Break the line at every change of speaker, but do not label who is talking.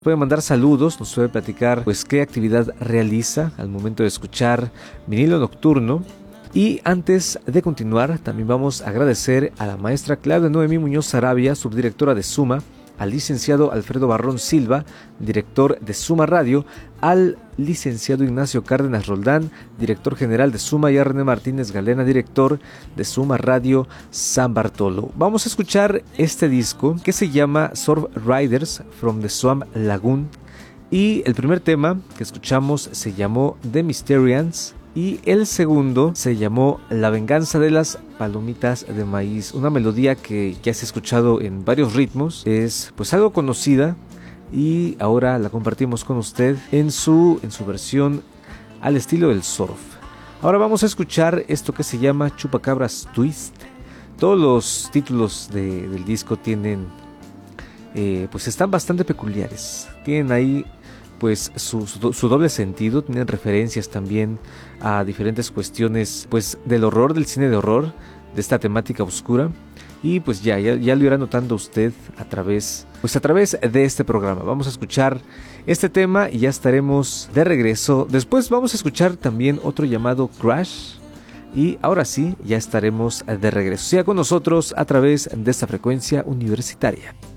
Puede mandar saludos, nos puede platicar pues qué actividad realiza al momento de escuchar Vinilo Nocturno. Y antes de continuar, también vamos a agradecer a la maestra Claudia Noemí Muñoz Sarabia, subdirectora de Suma, al licenciado Alfredo Barrón Silva, director de Suma Radio, al licenciado Ignacio Cárdenas Roldán, director general de Suma, y a René Martínez Galena, director de Suma Radio San Bartolo. Vamos a escuchar este disco que se llama Surf Riders from the Swamp Lagoon, y el primer tema que escuchamos se llamó The Mysterians y el segundo se llamó La Venganza de las Palomitas de Maíz, una melodía que ya se ha escuchado en varios ritmos, es pues algo conocida y ahora la compartimos con usted en su versión al estilo del surf. Ahora vamos a escuchar esto que se llama Chupacabras Twist. Todos los títulos del disco tienen pues están bastante peculiares, tienen ahí pues su doble sentido, tienen referencias también a diferentes cuestiones pues del horror, del cine de horror, de esta temática oscura, y pues ya lo irá notando usted a través de este programa. Vamos a escuchar este tema y ya estaremos de regreso. Después vamos a escuchar también otro llamado Crash, y ahora sí, ya estaremos de regreso. Siga con nosotros a través de esta frecuencia universitaria.